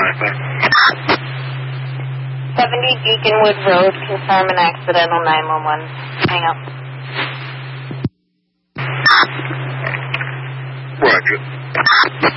Martha. 70 Beaconwood Road, confirm an accidental 911. Hang up. Roger.